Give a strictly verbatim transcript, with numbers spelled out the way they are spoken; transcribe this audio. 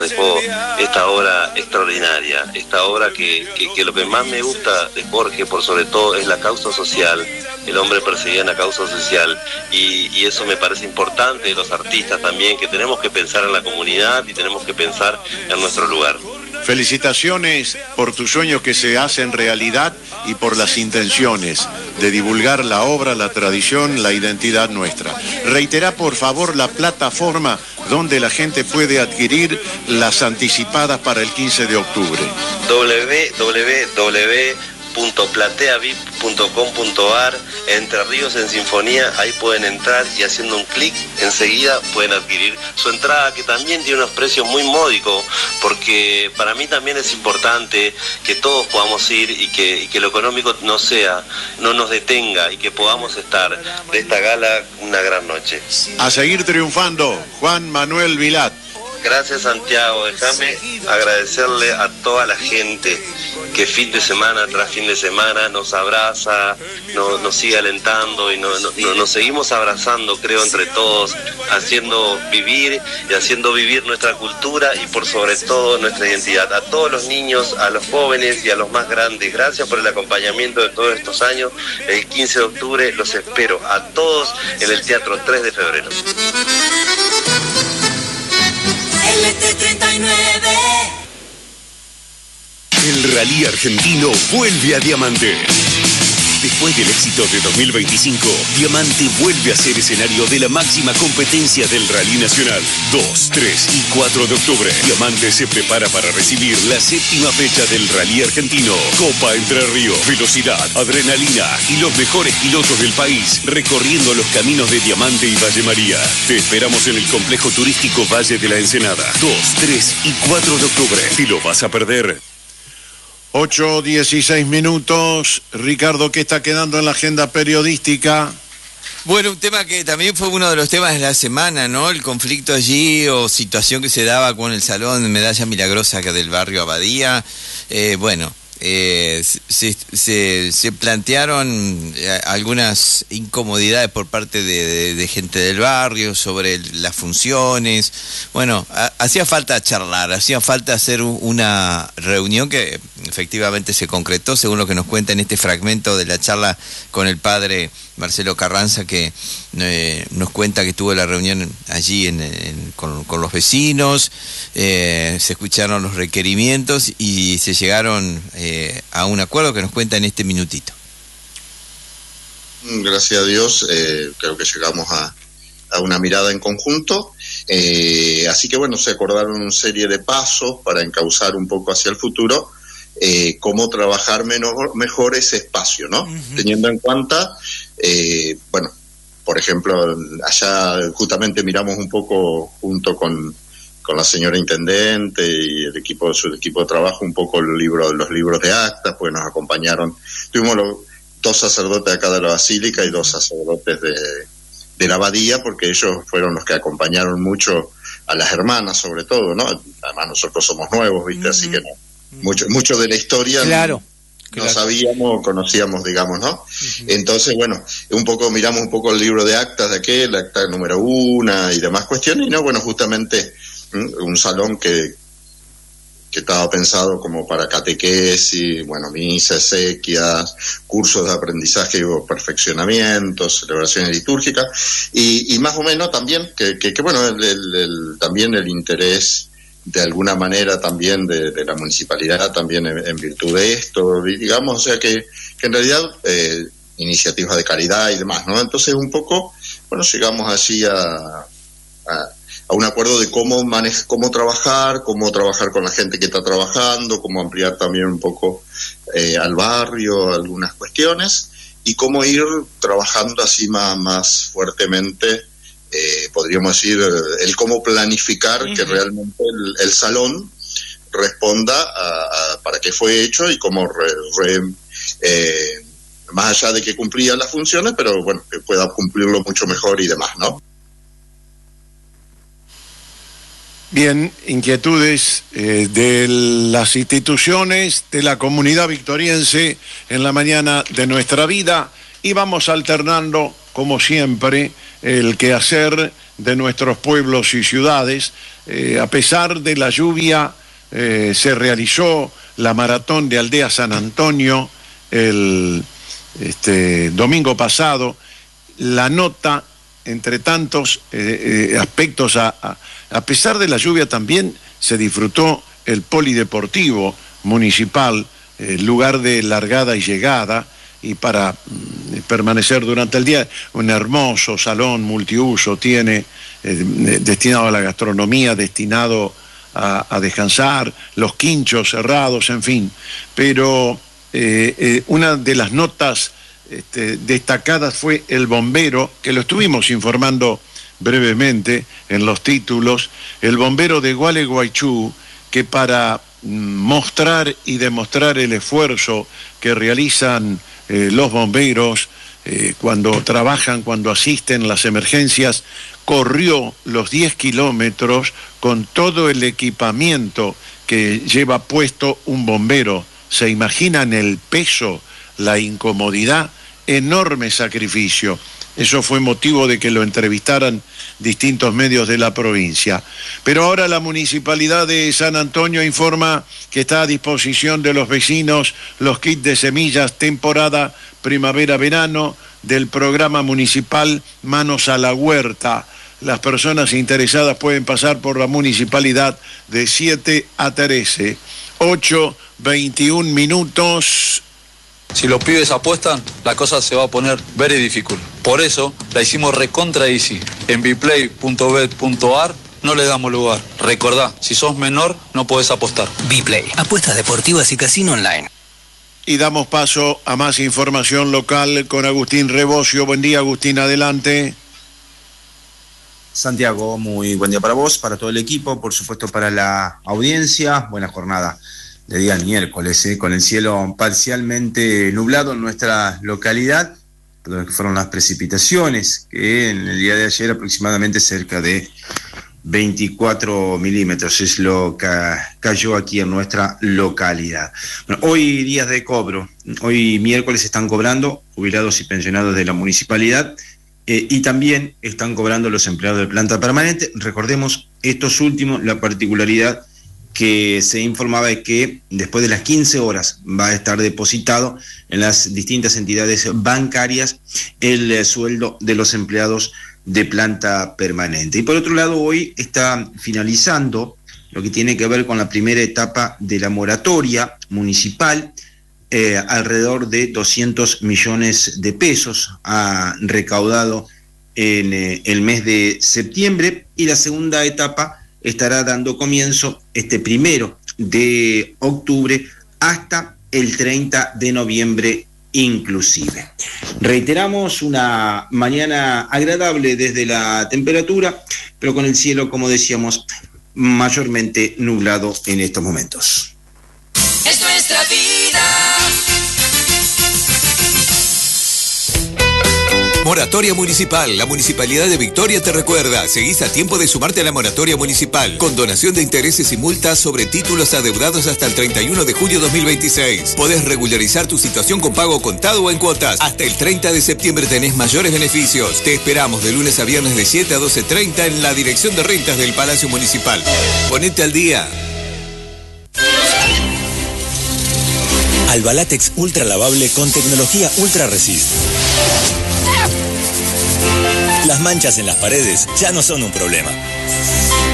dejó esta obra extraordinaria, esta obra que, que, que lo que más me gusta de Jorge, por sobre todo, es la causa social. El hombre perseguía una causa social y, y eso me parece importante de los artistas también, que tenemos que pensar en la comunidad y tenemos que pensar en nuestro lugar. Felicitaciones por tus sueños que se hacen realidad y por las intenciones de divulgar la obra, la tradición, la identidad nuestra. Reitera por favor la plataforma donde la gente puede adquirir las anticipadas para el quince de octubre. doble u doble u doble u punto platea vip punto com punto ar, Entre Ríos en Sinfonía, ahí pueden entrar y haciendo un clic enseguida pueden adquirir su entrada, que también tiene unos precios muy módicos, porque para mí también es importante que todos podamos ir y que, y que lo económico no sea, no nos detenga y que podamos estar de esta gala una gran noche. A seguir triunfando, Juan Manuel Vilat. Gracias, Santiago. Déjame agradecerle a toda la gente que fin de semana tras fin de semana nos abraza, no, nos sigue alentando y no, no, no, nos seguimos abrazando, creo, entre todos, haciendo vivir y haciendo vivir nuestra cultura y por sobre todo nuestra identidad. A todos los niños, a los jóvenes y a los más grandes, gracias por el acompañamiento de todos estos años. El quince de octubre los espero a todos en el Teatro tres de febrero. L T treinta y nueve. El rally argentino vuelve a Diamante. Después del éxito de dos mil veinticinco, Diamante vuelve a ser escenario de la máxima competencia del Rally Nacional. dos, tres y cuatro de octubre, Diamante se prepara para recibir la séptima fecha del Rally Argentino. Copa Entre Ríos, velocidad, adrenalina y los mejores pilotos del país recorriendo los caminos de Diamante y Valle María. Te esperamos en el complejo turístico Valle de la Ensenada. dos, tres y cuatro de octubre. ¿Te lo vas a perder? ocho, dieciséis minutos. Ricardo, ¿qué está quedando en la agenda periodística? Bueno, un tema que también fue uno de los temas de la semana, ¿no? El conflicto allí o situación que se daba con el Salón de Medalla Milagrosa del barrio Abadía. Eh, bueno, eh, se, se, se plantearon algunas incomodidades por parte de, de, de gente del barrio sobre el, las funciones. Bueno, a, hacía falta charlar, hacía falta hacer una reunión que efectivamente se concretó, según lo que nos cuenta en este fragmento de la charla con el padre Marcelo Carranza, que eh, nos cuenta que tuvo la reunión allí en, en, con, con los vecinos, eh, se escucharon los requerimientos y se llegaron eh, a un acuerdo que nos cuenta en este minutito. Gracias a Dios, eh, creo que llegamos a, a una mirada en conjunto, eh, así que bueno, se acordaron una serie de pasos para encauzar un poco hacia el futuro, eh, cómo trabajar menor, mejor ese espacio, ¿no? Uh-huh. Teniendo en cuenta, eh, bueno, por ejemplo, allá justamente miramos un poco junto con, con la señora intendente y el equipo, su equipo de trabajo, un poco el libro, los libros de actas, pues nos acompañaron, tuvimos los dos sacerdotes acá de la Basílica y dos sacerdotes de, de la Abadía, porque ellos fueron los que acompañaron mucho a las hermanas, sobre todo, ¿no? Además nosotros somos nuevos, ¿viste? Uh-huh. Así que no, mucho, mucho de la historia claro, no, claro. no sabíamos, conocíamos, digamos, ¿no? Uh-huh. Entonces, bueno, un poco miramos un poco el libro de actas de aquel, acta número una y demás cuestiones, y no, bueno, justamente un salón que que estaba pensado como para catequesis, bueno, misas, exequias, cursos de aprendizaje o perfeccionamiento, celebraciones litúrgicas, y, y más o menos también, que, que, que bueno, el, el, el, también el interés de alguna manera también de, de la municipalidad, también en, en virtud de esto, digamos, o sea que, que en realidad eh, iniciativas de caridad y demás, ¿no? Entonces un poco, bueno, llegamos así a... a a un acuerdo de cómo manejar, cómo trabajar, cómo trabajar con la gente que está trabajando, cómo ampliar también un poco eh, al barrio algunas cuestiones y cómo ir trabajando así más, más fuertemente, eh, podríamos decir, el cómo planificar uh-huh. que realmente el, el salón responda a, a para qué fue hecho y cómo re, re, eh, más allá de que cumplía las funciones, pero bueno, que pueda cumplirlo mucho mejor y demás, ¿no? Bien, inquietudes eh, de las instituciones, de la comunidad victoriense en la mañana de nuestra vida y vamos alternando, como siempre, el quehacer de nuestros pueblos y ciudades. Eh, a pesar de la lluvia, eh, se realizó la maratón de Aldea San Antonio el este, domingo pasado. La nota, entre tantos eh, eh, aspectos, a, a, a pesar de la lluvia también se disfrutó el polideportivo municipal, eh, lugar de largada y llegada, y para mm, permanecer durante el día. Un hermoso salón multiuso tiene, eh, destinado a la gastronomía, destinado a, a descansar, los quinchos cerrados, en fin. Pero eh, eh, una de las notas este, destacadas fue el bombero, que lo estuvimos informando brevemente en los títulos, el bombero de Gualeguaychú, que para mostrar y demostrar el esfuerzo que realizan eh, los bomberos eh, cuando trabajan, cuando asisten las emergencias, corrió los diez kilómetros con todo el equipamiento que lleva puesto un bombero. ¿Se imaginan el peso, la incomodidad? Enorme sacrificio. Eso fue motivo de que lo entrevistaran distintos medios de la provincia. Pero ahora la Municipalidad de San Antonio informa que está a disposición de los vecinos los kits de semillas temporada primavera-verano del programa municipal Manos a la Huerta. Las personas interesadas pueden pasar por la municipalidad de siete a trece. ocho, veintiún minutos. Si los pibes apuestan, la cosa se va a poner very difficult. Por eso la hicimos recontra easy. En biplay punto bet punto ar no le damos lugar. Recordá, si sos menor, no podés apostar. Biplay, apuestas deportivas y casino online. Y damos paso a más información local con Agustín Rebocio. Buen día, Agustín, adelante. Santiago, muy buen día para vos, para todo el equipo, por supuesto para la audiencia. Buena jornada de día miércoles, ¿eh? Con el cielo parcialmente nublado en nuestra localidad, lo que fueron las precipitaciones, que en el día de ayer aproximadamente cerca de veinticuatro milímetros es lo que cayó aquí en nuestra localidad. Bueno, hoy días de cobro, hoy miércoles están cobrando jubilados y pensionados de la municipalidad, eh, y también están cobrando los empleados de planta permanente. Recordemos estos últimos, la particularidad que se informaba de que después de las quince horas va a estar depositado en las distintas entidades bancarias el eh, sueldo de los empleados de planta permanente. Y por otro lado, hoy está finalizando lo que tiene que ver con la primera etapa de la moratoria municipal. Eh, alrededor de doscientos millones de pesos ha recaudado en eh, el mes de septiembre, y la segunda etapa estará dando comienzo este primero de octubre hasta el treinta de noviembre inclusive. Reiteramos, una mañana agradable desde la temperatura, pero con el cielo, como decíamos, mayormente nublado en estos momentos. Es nuestra vida. Moratoria Municipal. La Municipalidad de Victoria te recuerda, seguís a tiempo de sumarte a la moratoria municipal, con donación de intereses y multas sobre títulos adeudados hasta el treinta y uno de julio de dos mil veintiséis. Podés regularizar tu situación con pago contado o en cuotas. Hasta el treinta de septiembre tenés mayores beneficios. Te esperamos de lunes a viernes de siete a doce treinta en la Dirección de Rentas del Palacio Municipal. Ponete al día. Albalatex Ultra Lavable con tecnología Ultra Resist. Las manchas en las paredes ya no son un problema.